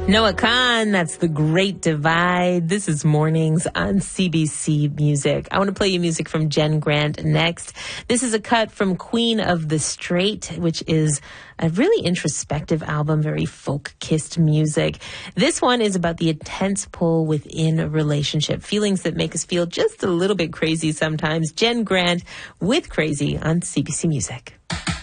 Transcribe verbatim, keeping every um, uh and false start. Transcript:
Noah Kahn, that's The Great Divide. This is Mornings on C B C Music. I want to play you music from Jen Grant next. This is a cut from Queen of the Straight, which is a really introspective album, very folk-kissed music. This one is about the intense pull within a relationship, feelings that make us feel just a little bit crazy sometimes. Jen Grant with Crazy on C B C Music.